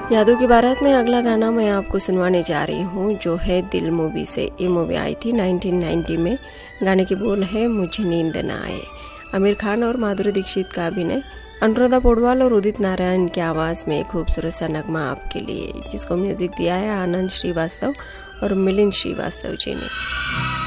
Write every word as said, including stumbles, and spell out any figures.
यादों की बारात में अगला गाना मैं आपको सुनवाने जा रही हूँ, जो है दिल मूवी से। ये मूवी आई थी नाइनटीन नाइंटी में। गाने के बोल है मुझे नींद न आए। आमिर खान और माधुरी दीक्षित का अभिनय, अनुराधा पौडवाल और उदित नारायण की आवाज़ में एक खूबसूरत सा नगमा आपके लिए, जिसको म्यूजिक दिया है आनंद श्रीवास्तव और मिलिंद श्रीवास्तव जी ने।